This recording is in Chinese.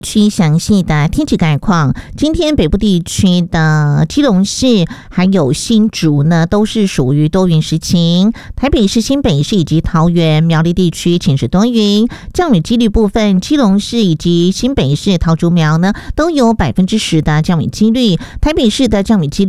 区详细的天气概况，今天北部地区的基隆市还有新竹呢，都是属于多云时晴。台北市、新北市以及桃园、苗栗地区晴时多云，降雨几率部分，基隆市以及新北市、桃竹苗呢都有10%的降雨几率，台北市的降雨几率